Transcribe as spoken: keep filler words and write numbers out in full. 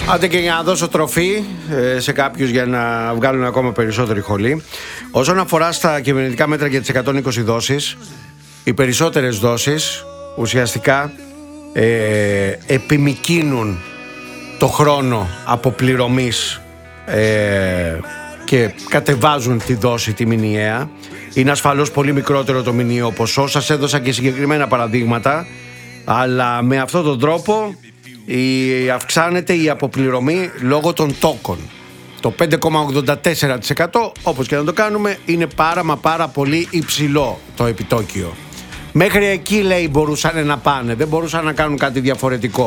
Άντε και για να δώσω τροφή ε, σε κάποιους για να βγάλουν ακόμα περισσότερη χολή. Όσον αφορά στα κυβερνητικά μέτρα για τις εκατόν είκοσι δόσεις, οι περισσότερες δόσεις ουσιαστικά ε, επιμικρύνουν το χρόνο αποπληρωμής ε, και κατεβάζουν τη δόση τη μηνιαία. Είναι ασφαλώς πολύ μικρότερο το μηνιαίο ποσό. Σας έδωσα και συγκεκριμένα παραδείγματα, αλλά με αυτόν τον τρόπο η, αυξάνεται η αποπληρωμή λόγω των τόκων. Το πέντε κόμμα ογδόντα τέσσερα τοις εκατό, όπως και να το κάνουμε, είναι πάρα μα πάρα πολύ υψηλό το επιτόκιο. Μέχρι εκεί, λέει, μπορούσαν να πάνε, δεν μπορούσαν να κάνουν κάτι διαφορετικό.